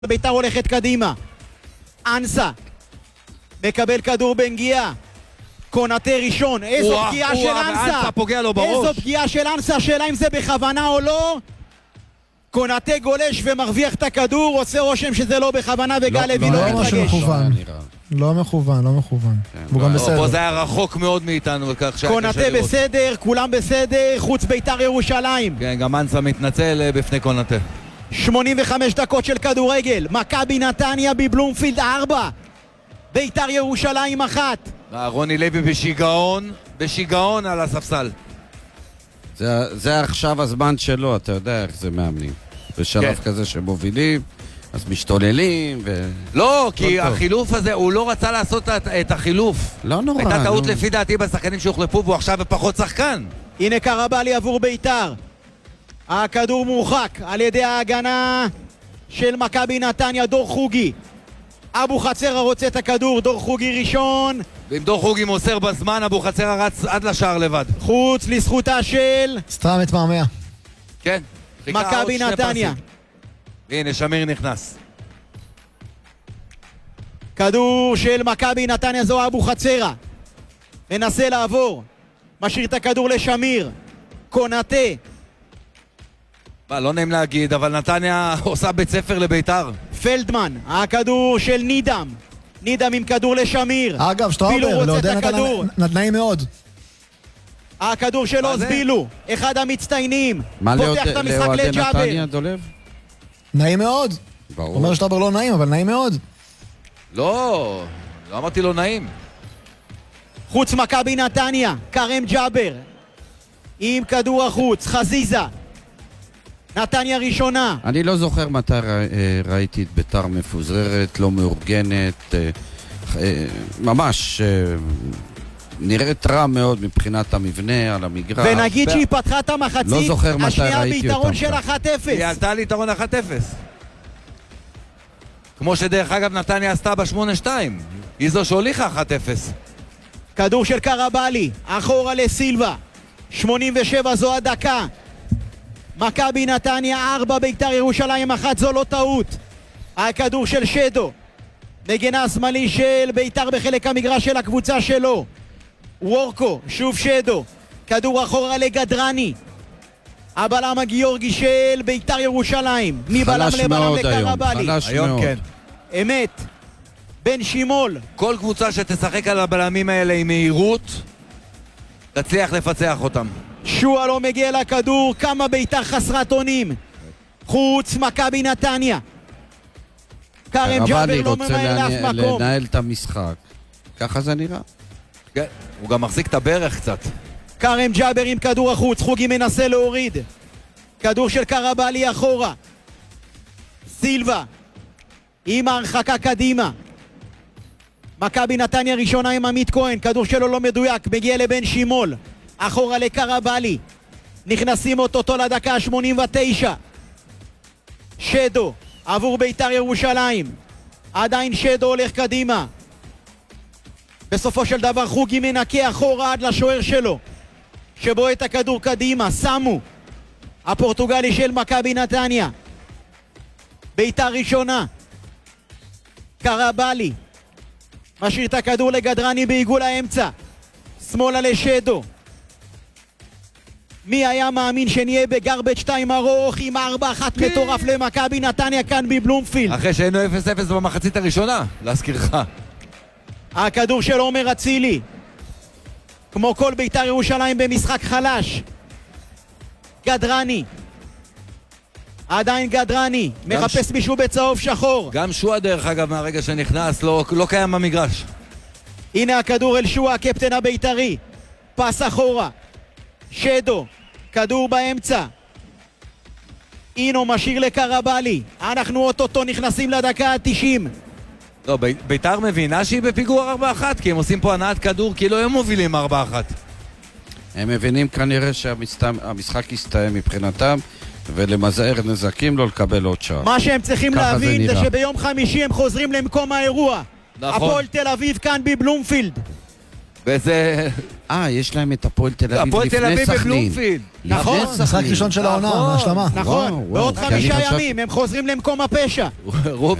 ביתר הולכת קדימה. אנסה מקבל כדור בנגיעה. קונטה ראשון, איזו פגיעה של אנסה, פוגע לו בראש. איזו פגיעה של אנסה, שאלה אם זה בכוונה או לא. קונטה גולש ומרוויח את הכדור, עושה רושם שזה לא בכוונה וגל לוי לא מתרגש. לא מכוון. והוא גם בסדר. פה זה היה רחוק מאוד מאיתנו. קונטה בסדר, כולם בסדר, חוץ ביתר ירושלים. כן, גם אנסה מתנצל בפני קונטה. 85 דקות של כדורגל, מכבי נתניה בבלומפילד 4, ביתר ירושלים 1. רוני לוי בשיגעון על הספסל. זה עכשיו הזמן שלו, אתה יודע איך זה מאמנים. בשלב כזה שמובילים, אז משתוללים לא, כי החילוף הזה, הוא לא רצה לעשות את החילוף. לא נורא. הייתה טעות לפי דעתי בשחקנים שהוחלפו, והוא עכשיו פחות שחקן. הנה קרבלי עבור ביתר. הכדור מורחק על ידי ההגנה של מכבי נתניה, דור חוגי. אבו חצרה רוצה את הכדור, דור חוגי ראשון. ואם דור חוגי מוסר בזמן, אבו חצרה רץ עד לשער לבד. חוץ לזכותה של סתם מתמהמה. כן. מכבי נתניה. הנה, שמיר נכנס. כדור של מכבי נתניה, זו אבו חצרה. מנסה לעבור. משאיר את הכדור לשמיר. קונטה. לא נעים להגיד, אבל נתניה עושה בית ספר לביתר. פלדמן, הכדור של נידם. נידם עם כדור לשמיר. אגב, שטראובר, לעודד נתנאים מאוד. הכדור של עוז בילו, אחד המצטיינים. פותח את המשחק לג'אבר. נעים מאוד. אומר שטראובר לא נעים, אבל נעים מאוד. לא אמרתי לא נעים. חוץ מכבי נתניה, קרם ג'אבר. עם כדור החוץ, חזיזה. נתניה ראשונה. אני לא זוכר מתי ראיתי את ביתר מפוזרת, לא מאורגנת, ממש נראית רע מאוד מבחינת המבנה על המגרש. ונגיד שהיא פתחה את המחצית, לא זוכר מתי השנייה ראיתי ביתרון אותם. של 1-0. היא עלתה לי יתרון 1-0. כמו שדרך אגב נתניה עשתה ב-8-2. היא זו שהוליכה 1-0. כדור של קרבלי, אחורה לסילבה. 87 זו הדקה. מכבי נתניה 4, ביתר ירושלים 1, זו לא טעות. הכדור של שדו. מגנה השמאלי של ביתר בחלק המגרש של הקבוצה שלו. וורקו, שוב שדו. כדור אחורה לגדרני. הבלם הגיאורגי של ביתר ירושלים. מבלם לבלם לקרבלי. חלש מאוד. כן. אמת. בן שימול. כל קבוצה שתשחק על הבלמים האלה עם מהירות, תצליח לפצח אותם. שועה לא מגיע לכדור, כמה ביתר חסרת אונים. חוץ מכבי נתניה. קרם ג'אבר לא ממהר לאף מקום. קרבלי רוצה לנהל את המשחק. ככה זה נראה. כן, הוא גם מחזיק את הברך קצת. קרם ג'אבר עם כדור החוץ, חוגי מנסה להוריד. כדור של קרבלי אחורה. סילבה עם ההרחקה קדימה. מכבי נתניה ראשונה עם עמית כהן, כדור שלו לא מדויק, מגיע לבן שימול. אחורה לקרבלי. נכנסים אותו לדקה ה-89. שדו עבור ביתר ירושלים. עדיין שדו הולך קדימה. בסופו של דבר חוגי מנקה אחורה עד לשוער שלו, שבו את הכדור קדימה. סמו, הפורטוגלי של מכבי נתניה. ביתר ראשונה. קרבלי משאיר את הכדור לגדרני בעיגול האמצע. שמאלה לשדו. מי היה מאמין שנהיה בגרבג' 2 ארוך עם 4-1 מטורף למכבי נתניה כאן בבלומפילד. אחרי שהיינו 0-0 במחצית הראשונה, להזכירך. הכדור של עומר אצילי. כמו כל ביתר ירושלים במשחק חלש. גדרני. עדיין גדרני. מחפש מישהו בצהוב שחור. גם שועה דרך אגב מהרגע שנכנס לא קיים במגרש. הנה הכדור אל שועה, הקפטן הביתרי. פס אחורה. שדו, כדור באמצע. אינו משאיר לקרבלי. אנחנו אוטוטו נכנסים לדקה ה-90. לא, ביתר מבינה שהיא בפיגור 4-1, כי הם עושים פה הנעת כדור כאילו הם מובילים 4-1. הם מבינים כנראה שהמשחק יסתיים מבחינתם, ולמזער נזקים לא לקבל עוד שעה. מה שהם צריכים להבין זה שביום חמישי הם חוזרים למקום האירוע. נכון. הפועל תל אביב כאן בבלומפילד. וזה... יש להם את הפועל תל אביב הפועל תל לפני אביב סכנין. בבלומפילד. נכון. לפני משחק סכנין. ראשון של העונה, מהשלמה. נכון, וואו, בעוד כי 5 אני חשבתי- ימים הם חוזרים למקום הפשע.